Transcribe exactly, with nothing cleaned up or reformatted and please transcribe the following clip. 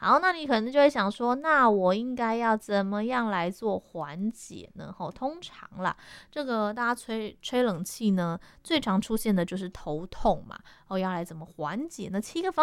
好，那你可能就会想说，那我应该要怎么样来做缓解呢？吼，通常啦，这个大家吹吹冷气呢，最常出现的就是头痛嘛。哦，要来怎么缓解呢？七个方